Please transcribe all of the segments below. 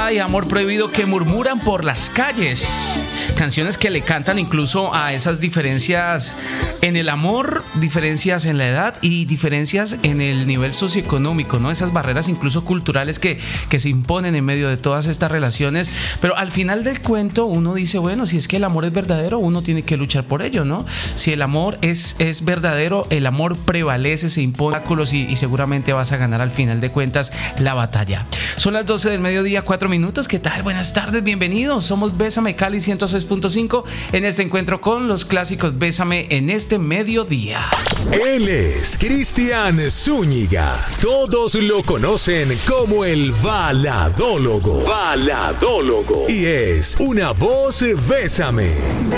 hay amor prohibido que murmuran por las calles. Canciones que le cantan incluso a esas diferencias en el amor, diferencias en la edad y diferencias en el nivel socioeconómico, ¿no? Esas barreras incluso culturales que se imponen en medio de todas estas relaciones. Pero al final del cuento uno dice, bueno, si es que el amor es verdadero, uno tiene que luchar por ello, ¿no? Si el amor es verdadero, el amor prevalece, se impone obstáculos y seguramente vas a ganar al final de cuentas la batalla. Son las 12 del mediodía, 4 minutos. ¿Qué tal? Buenas tardes, bienvenidos. Somos Bésame Cali 106.5 en este encuentro con los clásicos Bésame en este mediodía. Él es Cristian Zúñiga. Todos lo conocen como el baladólogo. Y es una voz Bésame.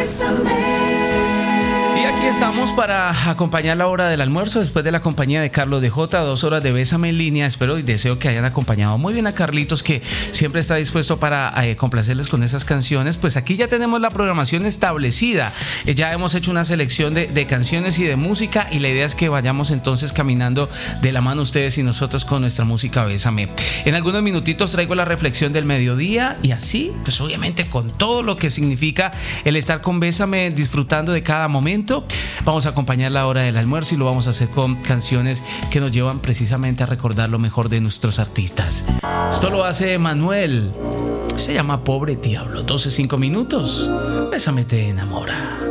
Y aquí estamos para acompañar la hora del almuerzo después de la compañía de Carlos DJ, 2 horas de Bésame en línea. Espero y deseo que hayan acompañado muy bien a Carlitos, que siempre está dispuesto para complacerles con esas canciones. Pues aquí ya tenemos la programación establecida. Ya hemos hecho una selección de canciones y de música, y la idea es que vayamos entonces caminando de la mano ustedes y nosotros con nuestra música Bésame. En algunos minutitos traigo la reflexión del mediodía, y así, pues obviamente con todo lo que significa el estar con Bésame, disfrutando de cada momento. Vamos a acompañar la hora del almuerzo y lo vamos a hacer con canciones que nos llevan precisamente a recordar lo mejor de nuestros artistas. Esto lo hace Manuel. Se llama Pobre Diablo. 12:05. Bésame te enamora.